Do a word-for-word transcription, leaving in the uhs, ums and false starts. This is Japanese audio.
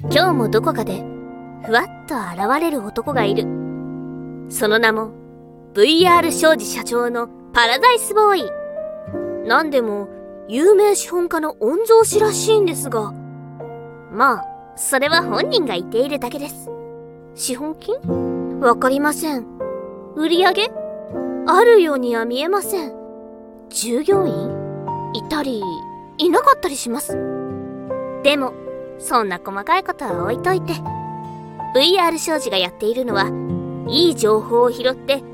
今日もどこかでふわっと現れる男がいる。その名も ブイアール 商事社長のパラダイスボーイ。なんでも有名資本家の御曹司らしいんですが、まあそれは本人が言っているだけです。資本金？わかりません。売り上げ？あるようには見えません。従業員？いたりいなかったりします。でもそんな細かいことは置いといて、 ブイアール 商事がやっているのは、いい情報を拾って